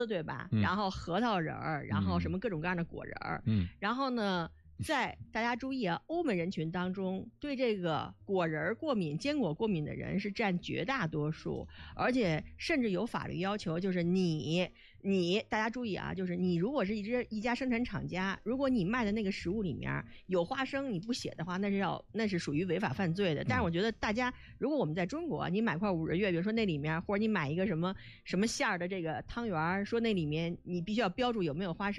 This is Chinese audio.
对吧？然后核桃仁儿，然后什么各种各样的果仁儿，然后呢，在大家注意啊，欧美人群当中对这个果仁过敏、坚果过敏的人是占绝大多数，而且甚至有法律要求，就是你大家注意啊，就是你如果是一家生产厂家，如果你卖的那个食物里面有花生，你不写的话，那是属于违法犯罪的。但是我觉得大家，如果我们在中国，你买块五仁月饼，说那里面，或者你买一个什么馅儿的这个汤圆，说那里面你必须要标注有没有花生。